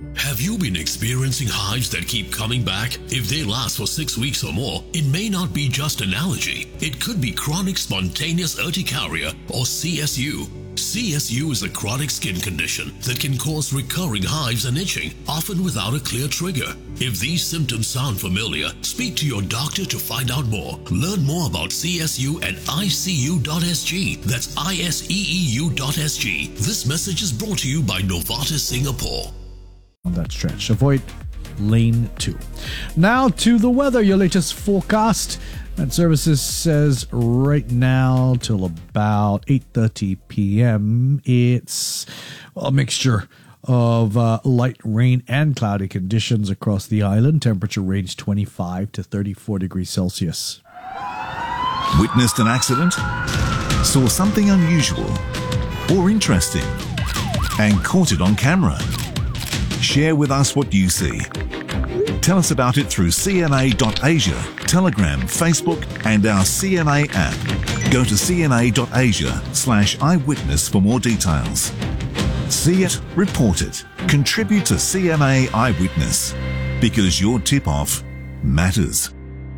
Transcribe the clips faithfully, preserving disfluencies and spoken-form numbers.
Have you been experiencing hives that keep coming back? If they last for six weeks or more, it may not be just an allergy. It could be chronic spontaneous urticaria or C S U. C S U is a chronic skin condition that can cause recurring hives and itching, often without a clear trigger. If these symptoms sound familiar, speak to your doctor to find out more. Learn more about C S U at I C U dot S G. That's I S E E U dot S G. This message is brought to you by Novartis Singapore. On that stretch, avoid lane two. Now to the weather, your latest forecast. Met Services says right now till about eight thirty p.m. it's a mixture of uh, light rain and cloudy conditions across the island. Temperature range twenty-five to thirty-four degrees Celsius. Witnessed an accident? Saw something unusual or interesting and caught it on camera? Share with us what you see. Tell us about it through C M A dot asia, Telegram, Facebook, and our C M A app. Go to C M A dot asia slash eyewitness for more details. See it, report it. Contribute to C M A Eyewitness, because your tip-off matters.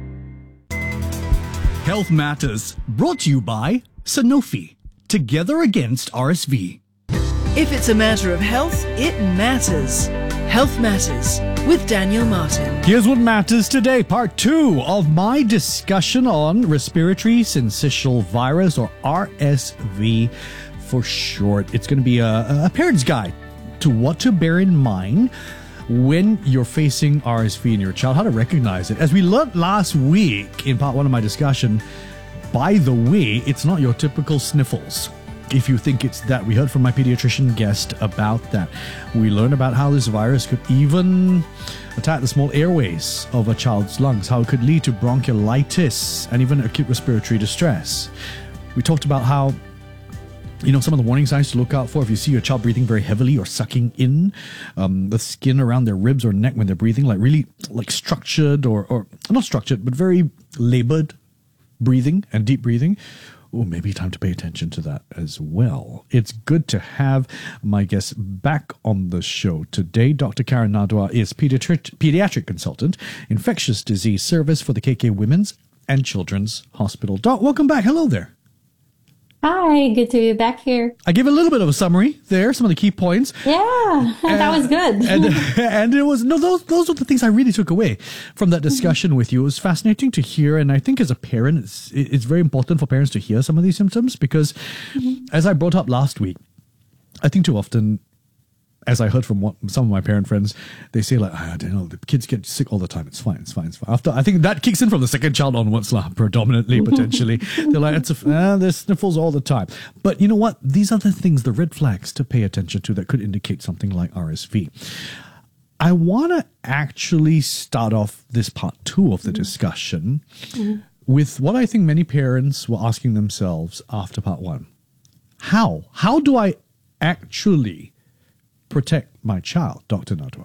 Health Matters, brought to you by Sanofi. Together against R S V. If it's a matter of health, it matters. Health Matters with Daniel Martin. Here's what matters today, part two of my discussion on respiratory syncytial virus, or R S V for short. It's going to be a, a parent's guide to what to bear in mind when you're facing R S V in your child, how to recognize it. As we learned last week in part one of my discussion, by the way, it's not your typical sniffles. If you think it's that, we heard from my pediatrician guest about that. We learned about how this virus could even attack the small airways of a child's lungs, how it could lead to bronchiolitis and even acute respiratory distress. We talked about how, you know, some of the warning signs to look out for if you see your child breathing very heavily or sucking in um, the skin around their ribs or neck when they're breathing, like really like structured or, or not structured, but very labored breathing and deep breathing. Oh, maybe time to pay attention to that as well. It's good to have my guest back on the show today. Doctor Karen Nadwa is pediatric, pediatric consultant, infectious disease service for the K K Women's and Children's Hospital. Doc, welcome back. Hello there. Hi, good to be back here. I gave a little bit of a summary there, some of the key points. Yeah, and, that was good. and, and it was, no, those those were the things I really took away from that discussion mm-hmm. with you. It was fascinating to hear, and I think as a parent, it's, it's very important for parents to hear some of these symptoms because, mm-hmm. as I brought up last week, I think too often, as I heard from what, some of my parent friends, they say like, I don't know, the kids get sick all the time. It's fine, it's fine, it's fine. After, I think that kicks in from the second child onwards, lah, predominantly, potentially. They're like, it's a, ah, there's sniffles all the time. But you know what? These are the things, the red flags to pay attention to that could indicate something like R S V. I want to actually start off this part two of the discussion mm-hmm. with what I think many parents were asking themselves after part one. How? How do I actually protect my child, Doctor Nadwa?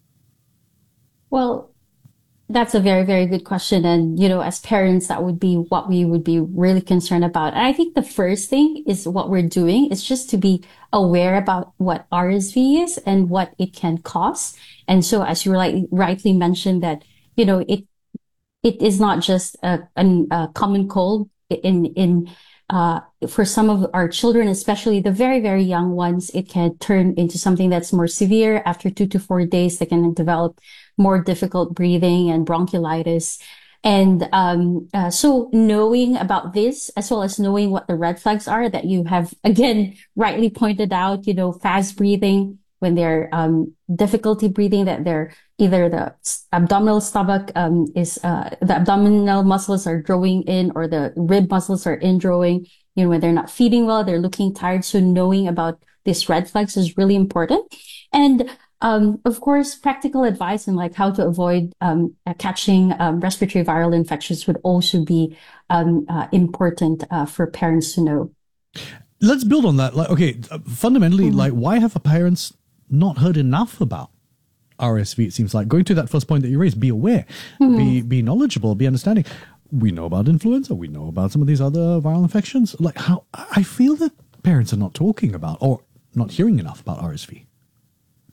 Well, that's a very, very good question. And, you know, as parents, that would be what we would be really concerned about. And I think the first thing is what we're doing is just to be aware about what R S V is and what it can cause. And so, as you rightly, rightly mentioned that, you know, it, it is not just a, a, a common cold in, in, Uh, for some of our children, especially the very, very young ones, it can turn into something that's more severe. After two to four days, they can develop more difficult breathing and bronchiolitis. And um, uh, so knowing about this, as well as knowing what the red flags are that you have, again, rightly pointed out, you know, fast breathing, when they're um, difficulty breathing, that they're either the abdominal stomach um, is uh, the abdominal muscles are drawing in, or the rib muscles are indrawing. You know, when they're not feeding well, they're looking tired. So knowing about these red flags is really important. And um, of course, practical advice on like how to avoid um, uh, catching um, respiratory viral infections would also be um, uh, important uh, for parents to know. Let's build on that. Like, okay, fundamentally, mm-hmm. like, why have parents not heard enough about R S V? It seems like, going to that first point that you raised, be aware, mm-hmm. be be knowledgeable, be understanding. We know about influenza, we know about some of these other viral infections. Like, how I feel that parents are not talking about or not hearing enough about R S V.